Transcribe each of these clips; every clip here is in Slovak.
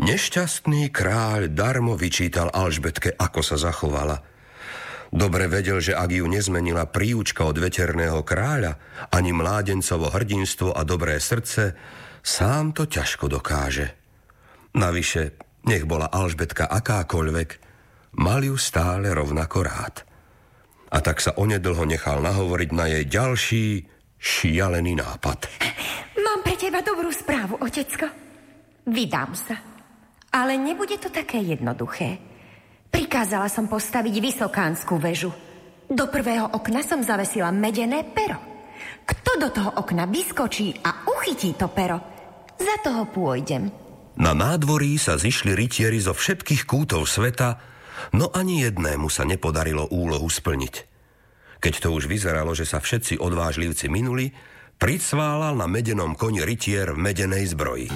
Nešťastný kráľ darmo vyčítal Alžbetke, ako sa zachovala. Dobre vedel, že ak ju nezmenila príučka od veterného kráľa, ani mládencovo hrdinstvo a dobré srdce, sám to ťažko dokáže. Navyše, nech bola Alžbetka akákoľvek, mal ju stále rovnako rád. A tak sa onedlho nechal nahovoriť na jej ďalší šialený nápad. Mám pre teba dobrú správu, otecko. Vydám sa. Ale nebude to také jednoduché. Prikázala som postaviť vysokánsku väžu. Do prvého okna som zavesila medené pero. Kto do toho okna vyskočí a uchytí to pero, za toho pôjdem. Na nádvorí sa zišli rytieri zo všetkých kútov sveta, no ani jednému sa nepodarilo úlohu splniť. Keď to už vyzeralo, že sa všetci odvážlivci minuli, pricválal na medenom koni rytier v medenej zbroji.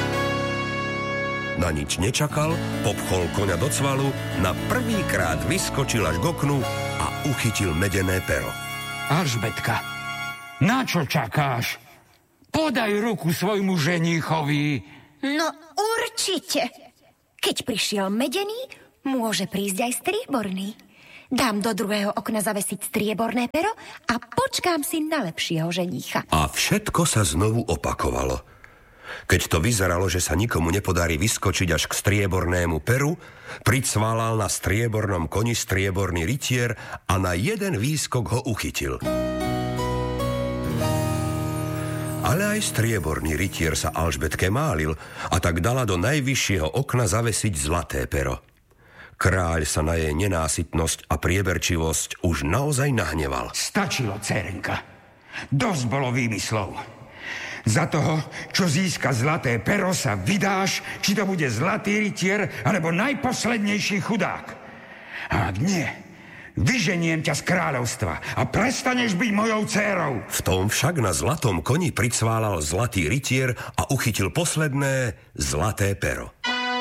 Na nič nečakal, popchol koňa do cvalu, na prvýkrát vyskočil až k oknu a uchytil medené pero. Alžbetka, na čo čakáš? Podaj ruku svojmu ženíchovi. No určite. Keď prišiel medený, môže prísť aj strieborný. Dám do druhého okna zavesiť strieborné pero a počkám si na lepšieho ženícha. A všetko sa znovu opakovalo. Keď to vyzeralo, že sa nikomu nepodarí vyskočiť až k striebornému peru, pricválal na striebornom koni strieborný rytier a na jeden výskok ho uchytil. Ale aj strieborný rytier sa Alžbetke málil a tak dala do najvyššieho okna zavesiť zlaté pero. Kráľ sa na jej nenásytnosť a prieberčivosť už naozaj nahneval. Stačilo, dcérenka. Dosť bolo výmyslov. Za toho, čo získa zlaté pero, sa vydáš, či to bude zlatý rytier, alebo najposlednejší chudák. A ak nie, vyženiem ťa z kráľovstva a prestaneš byť mojou dcérou. V tom však na zlatom koni pricválal zlatý rytier a uchytil posledné zlaté pero.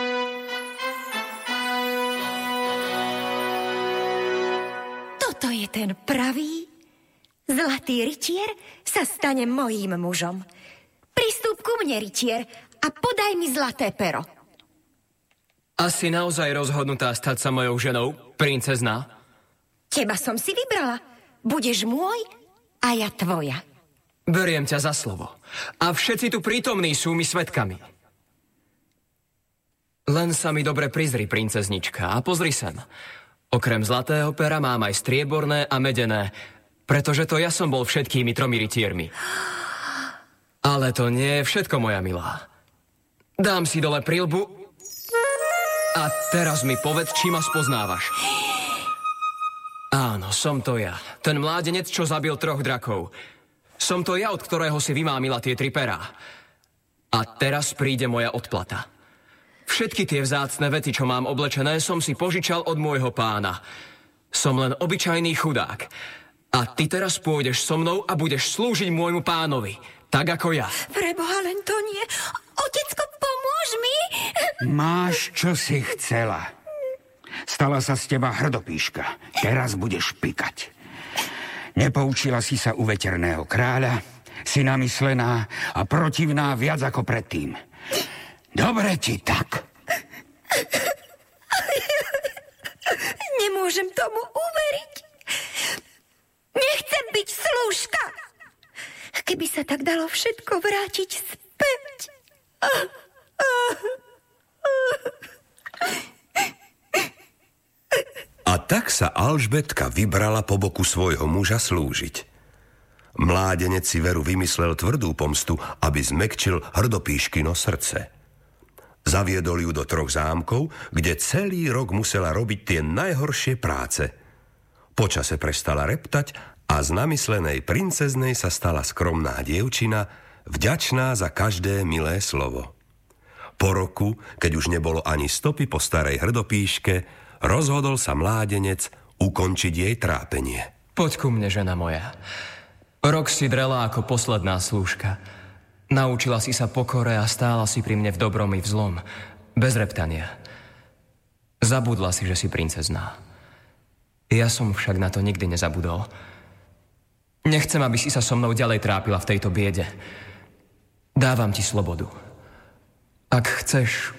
Toto je ten pravý. Zlatý rytier sa stane mojím mužom. Pristúp ku mne, rytier, a podaj mi zlaté pero. Asi naozaj rozhodnutá stať sa mojou ženou, princezná? Teba som si vybrala. Budeš môj a ja tvoja. Beriem ťa za slovo. A všetci tu prítomní sú mi svedkami. Len sa mi dobre prizri, princeznička, a pozri sem. Okrem zlatého pera mám aj strieborné a medené, pretože to ja som bol všetkými 3 rytiermi. Ale to nie je všetko, moja milá. Dám si dole prilbu a teraz mi povedz, či ma spoznávaš. Áno, som to ja. Ten mládenec, čo zabil 3 drakov. Som to ja, od ktorého si vymámila tie 3 perá. A teraz príde moja odplata. Všetky tie vzácne vety, čo mám oblečené, som si požičal od môjho pána. Som len obyčajný chudák. A ty teraz pôjdeš so mnou a budeš slúžiť môjmu pánovi. Tak ako ja. Preboha, len to nie. Otecko, pomôž mi. Máš, čo si chcela. Stala sa z teba hrdopíška. Teraz budeš pikať. Nepoučila si sa u veterného kráľa, si namyslená a protivná viac ako predtým. Dobre ti tak. Nemôžem tomu uveriť. Nechcem byť slúžka. Keby sa tak dalo všetko vrátiť späť. A tak sa Alžbetka vybrala po boku svojho muža slúžiť. Mládenec si veru vymyslel tvrdú pomstu, aby zmäkčil hrdopíškino srdce. Zaviedol ju do 3 zámkov, kde celý rok musela robiť tie najhoršie práce. Počase prestala reptať a z namyslenej princeznej sa stala skromná dievčina, vďačná za každé milé slovo. Po roku, keď už nebolo ani stopy po starej hrdopíške, rozhodol sa mládenec ukončiť jej trápenie. Poď ku mne, žena moja. Rok si drela ako posledná slúžka. Naučila si sa pokore a stála si pri mne v dobrom i v zlom, bez reptania. Zabudla si, že si princezná. Ja som však na to nikdy nezabudol. Nechcem, aby si sa so mnou ďalej trápila v tejto biede. Dávam ti slobodu. Ak chceš,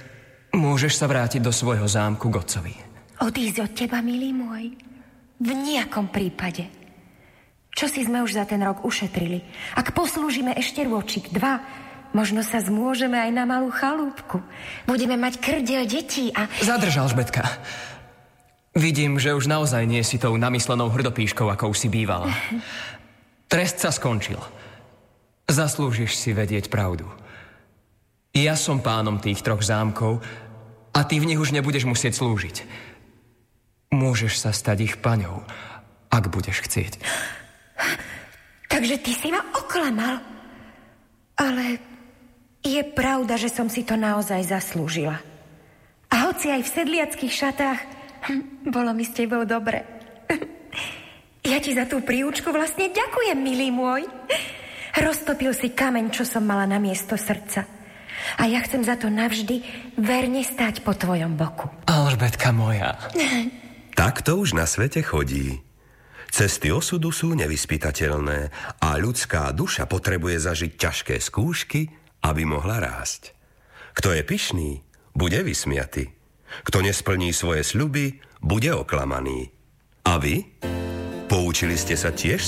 Môžeš sa vrátiť do svojho zámku k otcovi. Odísť od teba, milý môj? V nejakom prípade. Čo si sme už za ten rok ušetrili? Ak poslúžime ešte rôčik 2, možno sa zmôžeme aj na malú chalúbku. Budeme mať krdiel detí a... Zadrž, Alžbetka. Vidím, že už naozaj nie si tou namyslenou hrdopíškou, akou si bývala. Trest sa skončil. Zaslúžiš si vedieť pravdu. Ja som pánom tých 3 zámkov a ty v nich už nebudeš musieť slúžiť. Môžeš sa stať ich paňou, ak budeš chcieť. Takže ty si ma oklamal. Ale je pravda, že som si to naozaj zaslúžila. A hoci aj v sedliackých šatách, bolo mi s tebou dobre. Ja ti za tú príučku vlastne ďakujem, milý môj. Roztopil si kameň, čo som mala na miesto srdca. A ja chcem za to navždy verne stáť po tvojom boku. Alžbetka moja. Tak to už na svete chodí. Cesty osudu sú nevyspytateľné a ľudská duša potrebuje zažiť ťažké skúšky, aby mohla rásť. Kto je pyšný, bude vysmiaty. Kto nesplní svoje sľuby, bude oklamaný. A vy? Poučili ste sa tiež